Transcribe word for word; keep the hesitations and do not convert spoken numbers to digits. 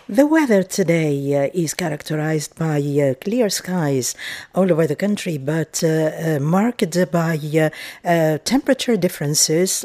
The weather today uh, is characterized by uh, clear skies all over the country, but uh, uh, marked by uh, uh, temperature differences